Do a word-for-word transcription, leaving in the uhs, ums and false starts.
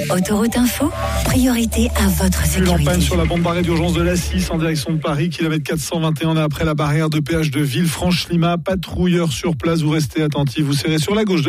Autoroute Info, priorité à votre sécurité. Une panne sur la bande barrée d'urgence de l'A six en direction de Paris, kilomètre quatre cent vingt et un après la barrière de péage de Villefranche-Lima. Patrouilleur sur place, vous restez attentifs, vous serrez sur la gauche de